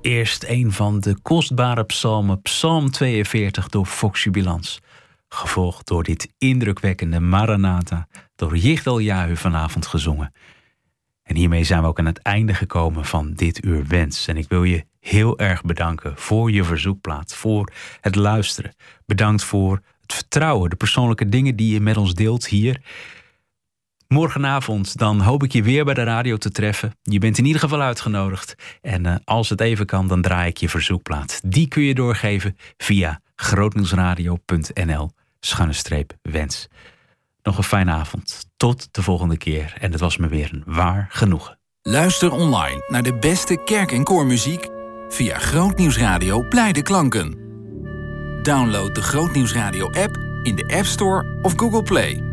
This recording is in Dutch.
Eerst een van de kostbare psalmen, Psalm 42 door Fox Jubilans. Gevolgd door dit indrukwekkende Maranatha door Yigdal Yahu vanavond gezongen. En hiermee zijn we ook aan het einde gekomen van dit uur Wens. En ik wil je heel erg bedanken voor je verzoekplaat, voor het luisteren. Bedankt voor het vertrouwen, de persoonlijke dingen die je met ons deelt hier. Morgenavond dan hoop ik je weer bij de radio te treffen. Je bent in ieder geval uitgenodigd. En als het even kan, dan draai ik je verzoekplaat. Die kun je doorgeven via grootnieuwsradio.nl/wens. Nog een fijne avond. Tot de volgende keer. En het was me weer een waar genoegen. Luister online naar de beste kerk- en koormuziek via Grootnieuwsradio Blijde Klanken. Download de Grootnieuwsradio app in de App Store of Google Play.